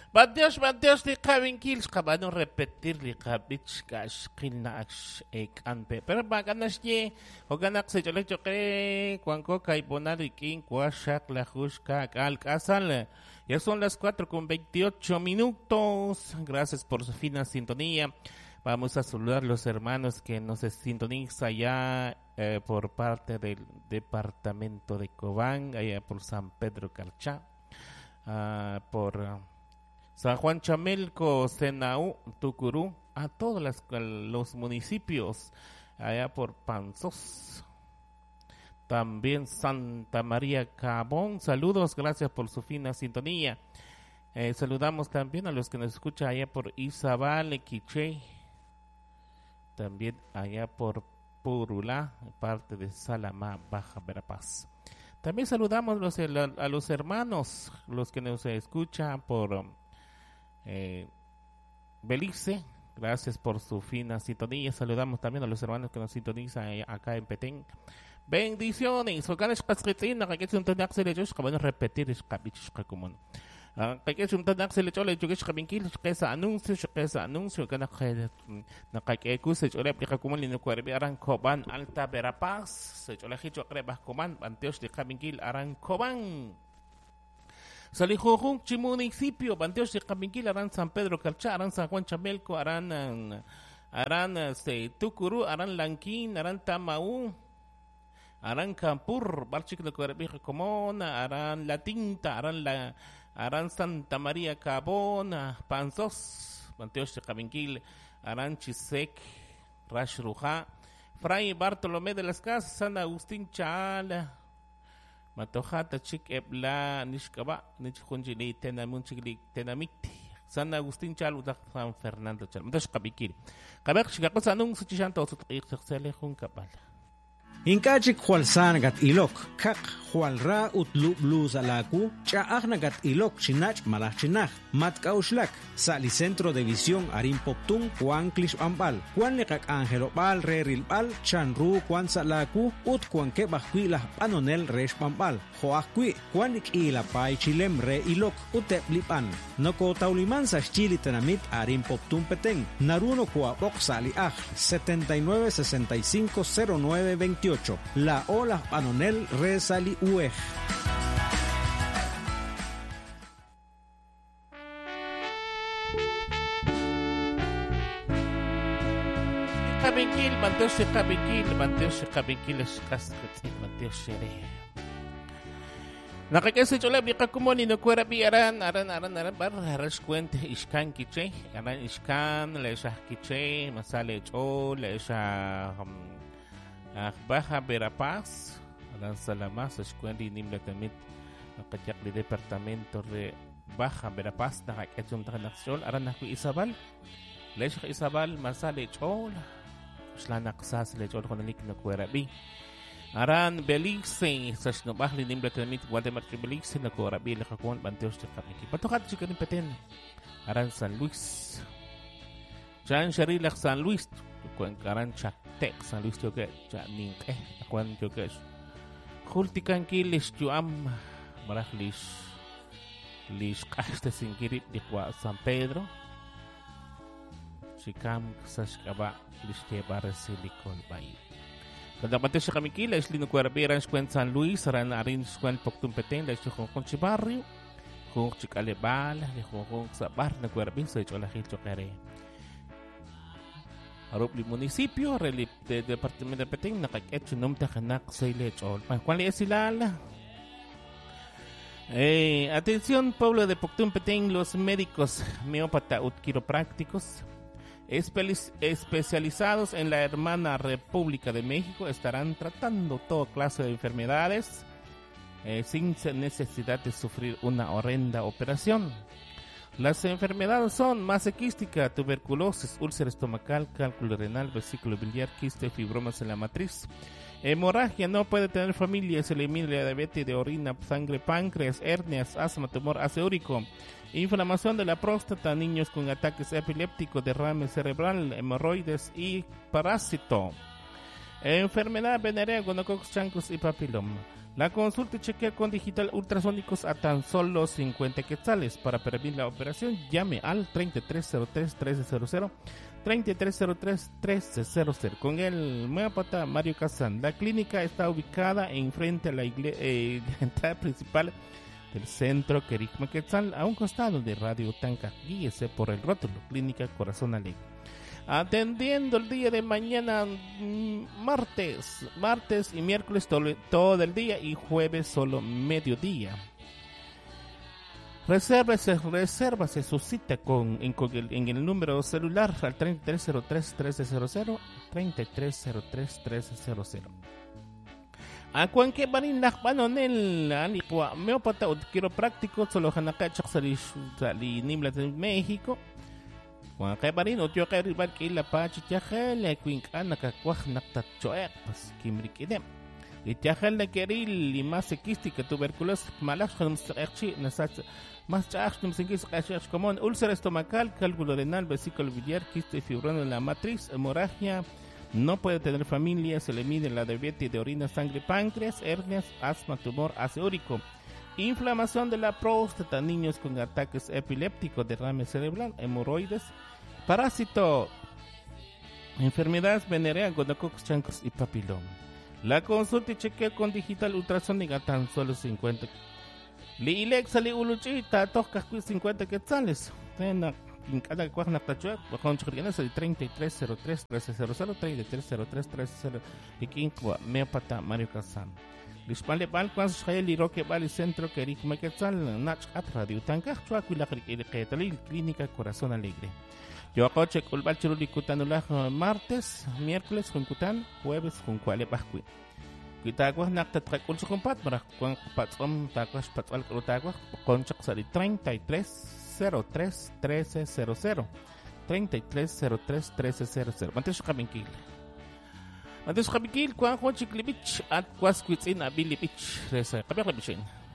Banteos li kabin kils kabano repetir li kabich kash kilnaash anpe. Pero baganas ye hoganak se chole choque cuanco caibonari king kuashak la jushka alcazal. Ya son las 4:28. Gracias por su fina sintonía. Vamos a saludar a los hermanos que nos sintonizan allá por parte del departamento de Cobán, allá por San Pedro Carchá, por San Juan Chamelco, Senaú, Tucurú, a todos los municipios, allá por Panzos. También Santa María Cabón, saludos, gracias por su fina sintonía. Saludamos también a los que nos escuchan allá por Izabal, Quiché, también allá por Purulá, parte de Salamá, Baja Verapaz. También saludamos a los hermanos, los que nos escuchan por Belice, gracias por su fina sintonía. Saludamos también a los hermanos que nos sintonizan acá en Petén. Bendiciones. Hoganes pasquitin, nakikitsuntanak sila Diyos, kabano repetir, iskabich kakumon. Nakikitsuntanak sila Diyos, Diyos kabinkil, kesa anuncio, nakikikusa, Diyos kakumon, linukwaribi, arang Koban, Alta Verapaz, Diyos hito akrebah kuman, Banteos de kabinkil, arang Koban. Sa Lijujung, municipio, Banteos de kabinkil, arang San Pedro Carchá, arang San Juan Chamelco, arang Tucurú, arang Langkin, arang Tamaú, Aran Campur, Barchik de Correbijo Comona, Aran La Tinta, Aran Santa María Cabona, Panzos, Banteos de Cabinquil, Aran Chisek, Rashruja, Fray Bartolomé de las Casas, San Agustín Chala, Matojata Chik Ebla, Nishkaba, Nichunjili, Tenamunchili, Tenamikti, San Agustín Chal, San Fernando Chal, Matos Cabinquil. Cabek Chicacos Anung Suchishanto, Sele Juncapal. Inkachik hualsan gat ilok, kak hualra utlu blues alaku, chaagna gat ilok chinach malach chinach, matkauslak, sali centro de visión arin poptung, Juan Klish Ambal, Juan nekak Angelo Bal, Reril Bal, Chanru, Juan Salaku, ut Juan ke bahkuilah panonel resh Pambal, Joakui, Juan ila pai chilem re ilok, uteplipan, noko tauliman sa chili tenamit arin poptung peteng, naruno kuapok sali 79 65 09 28. La Ola Panonel Resali Uej. Kabinquil, Banteos de Kabinquil, Escasquetzin, Banteos Shere. Nakikasi chula bika kumoni no kuera bi aran bar haras kwente iskan kiche, aran iskan la isah kiche, masale chol la isah Baja Verapaz, Aran Salamas, Escuendi Nimla Tamit, Nakajak de Departamento de Baja Verapaz, Nakakachum Nación, Aranaku Isabal, Lesh Isabal, Masale Chol, Slanak Sas Lechol Honalik Nakuerabi, Aran Belize, Sasnobahli Nimla Tamit, Guatemala Belize, Nakuerabi, Lakakuan, Banteos de Kamiki, Patokat Chicken Peten, Aran San Luis, Jan Sharilak San Luis, Aran Chaktek, San Luis Joget, Janing, Akuan Joget, Hultikan Kilis, Juam, Marahlis, Lis Casta Singirip, de San Pedro, Chicam, Sashkaba, Liste Barasilicol Bay. Kada pati sa Kamikila, Islino Cuerberan, Squen San Luis, Aran Arin, Squen Poctum Peten, La Chichon Chibarrio, Kung Chikalebal, Kung Sabar, na Cuerbin, sa Cholahil Chokere. Arupli municipio, relip de departamento de Petén, nakaketcho numta kanak sa ilechol. ¿Cuál es ilala? Atención, pueblo de Poctum Petén, los médicos homeópata o quiroprácticos especializados en la hermana República de México estarán tratando toda clase de enfermedades sin necesidad de sufrir una horrenda operación. Las enfermedades son masa quística, tuberculosis, úlcera estomacal, cálculo renal, vesículo biliar, quiste, fibromas en la matriz, hemorragia, no puede tener familia, se elimina la diabetes de orina, sangre, páncreas, hernias, asma, tumor ácido, inflamación de la próstata, niños con ataques epilépticos, derrame cerebral, hemorroides y parásito, enfermedad venérea, gonococcus, chancros y papiloma. La consulta y chequeo con digital ultrasónicos a tan solo 50 quetzales. Para prevenir la operación, llame al 3303-1300, 3303-1300. Con el homeópata Mario Kazan. La clínica está ubicada en frente a la entrada principal del centro Querigma Quetzal, a un costado de Radio Tanca. Guíese por el rótulo, Clínica Corazón Alegre. Atendiendo el día de mañana, martes y miércoles todo el día y jueves solo mediodía. Resérvase su cita en el número celular al 3303-1300, 3303-1300. A cualquier barin lakbano nel anikwa meopata o quiropráctico solo hanakachak sali nimlat en México. Cuando kay barin o tío kay rival kay la pachi tiajel la kuinkan nakakwaj naktachoek pas kimrikidem. Y tiajel na keril y más sequística tuberculosis malak khamsakchi nasat más chach tumsingis kashach común úlcera estomacal, cálculo renal, vesículo biliar, quiste fibrona en la matriz, hemorragia. No puede tener familia, se le mide la diabetes de orina, sangre, páncreas, hernias, asma, tumor ácido úrico, inflamación de la próstata, niños con ataques epilépticos, derrame cerebral, hemorroides, parásito, enfermedades venéreas, gonococcus, chancros y papiloma. La consulta y chequeo con digital ultrasónica tan solo 50. Li ilexa li uluchita, toscas 50 quetzales. En cada cual naktachuak, con churrianas de 3303-1300, 3303-1300, y Kinkwa, Meopata, Mario Kazan. Lispale Balquas, Shayli Roque Valley Centro, Kerik Maquetzal, Nach at Radio Tanca, Chuacuila, Ketalil, Clínica Corazón Alegre. Yo acoche Culbal Chiruli Cutanula, martes, miércoles, con Cutan, jueves, con Cuale Basqui. Cuitagua, Nakta Tracul Chucumpat, para Juan Patsom, Tacuas, Patual Crutagua, con Chaxari 3303-1300, 3303-1300. Mantes Kabinquil. Mantes Kabinquil, Juan Chiklibich, at Quasquits in Abilibich, Reza, Kabinquil.